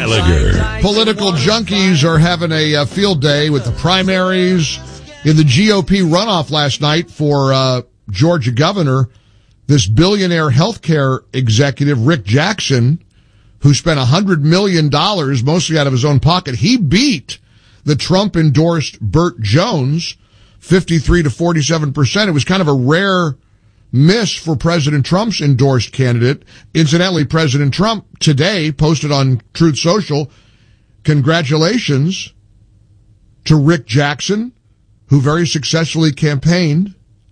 Gallagher. Political junkies are having a field day with the primaries in the GOP runoff last night for Georgia governor. This billionaire healthcare executive, Rick Jackson, who spent $100 million, mostly out of his own pocket, he beat the Trump-endorsed Burt Jones, 53 to 47%. It was kind of a rare miss for President Trump's endorsed candidate. Incidentally, President Trump today posted on Truth Social, congratulations to Rick Jackson, who very successfully campaigned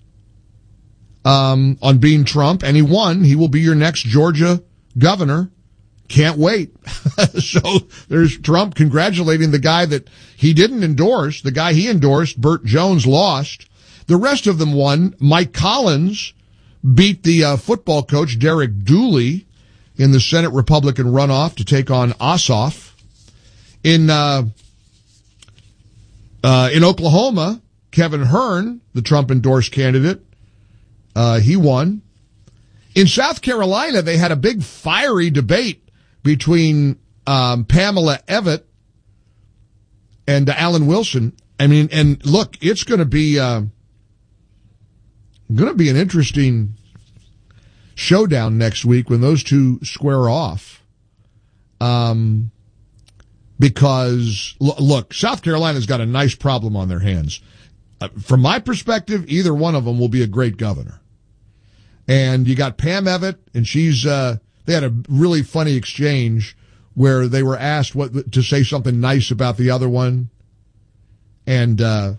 on being Trump, and he won. He will be your next Georgia governor. Can't wait. So there's Trump congratulating the guy that he didn't endorse. The guy he endorsed, Burt Jones, lost. The rest of them won. Mike Collins beat the football coach, Derek Dooley, in the Senate Republican runoff to take on Ossoff. In Oklahoma, Kevin Hern, the Trump-endorsed candidate, he won. In South Carolina, they had a big fiery debate between Pamela Evette and Alan Wilson. I mean, and look, it's going to be an interesting showdown next week when those two square off. Because look, South Carolina's got a nice problem on their hands. From my perspective, either one of them will be a great governor. And you got Pam Evette, and she's they had a really funny exchange where they were asked to say something nice about the other one. And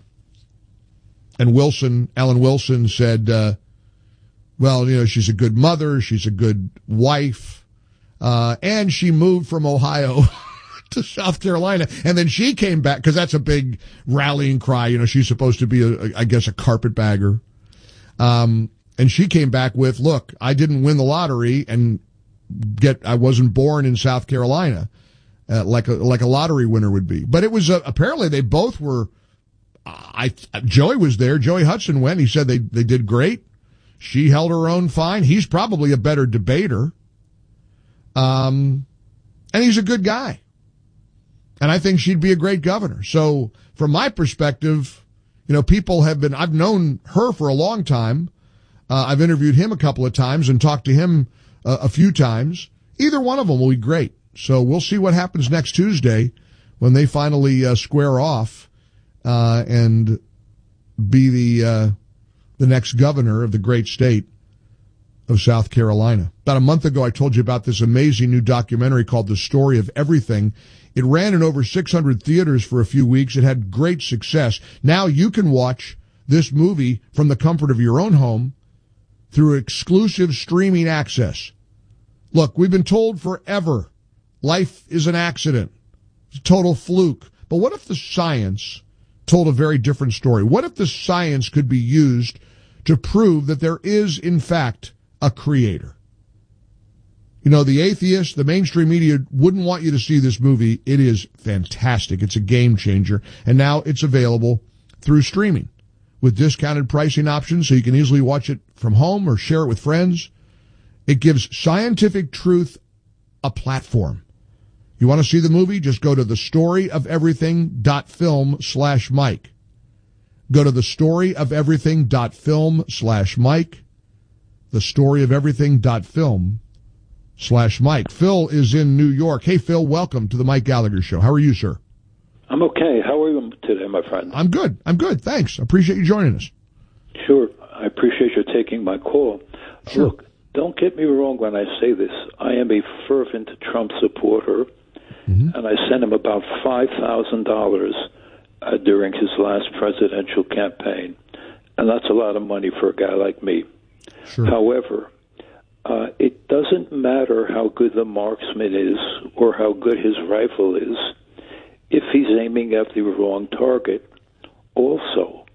Alan Wilson said, well, you know, she's a good mother, she's a good wife, and she moved from Ohio to South Carolina. And then she came back, because that's a big rallying cry. You know, she's supposed to be, I guess, a carpetbagger. And she came back with, look, I didn't win the lottery and I wasn't born in South Carolina, like a lottery winner would be. But it was, apparently they both were, Joey was there. Joey Hudson went. He said they did great. She held her own fine. He's probably a better debater. And he's a good guy. And I think she'd be a great governor. So from my perspective, you know, I've known her for a long time. I've interviewed him a couple of times and talked to him a few times. Either one of them will be great. So we'll see what happens next Tuesday when they finally square off and be the next governor of the great state of South Carolina. About a month ago, I told you about this amazing new documentary called The Story of Everything. It ran in over 600 theaters for a few weeks. It had great success. Now you can watch this movie from the comfort of your own home through exclusive streaming access. Look, we've been told forever life is an accident. It's a total fluke. But what if the science told a very different story? What if the science could be used to prove that there is, in fact, a creator? You know, the atheists, the mainstream media wouldn't want you to see this movie. It is fantastic. It's a game changer. And now it's available through streaming with discounted pricing options so you can easily watch it from home or share it with friends. It gives scientific truth a platform. You want to see the movie? Just go to thestoryofeverything.film/Mike. Go to thestoryofeverything.film/Mike. Thestoryofeverything.film/Mike. Phil is in New York. Hey, Phil, welcome to the Mike Gallagher Show. How are you, sir? I'm okay. How are you today, my friend? I'm good. Thanks. I appreciate you joining us. Sure. I appreciate you taking my call. Sure. Look, don't get me wrong when I say this. I am a fervent Trump supporter, and I sent him about $5,000 during his last presidential campaign, and that's a lot of money for a guy like me. Sure. However, it doesn't matter how good the marksman is or how good his rifle is if he's aiming at the wrong target. Also,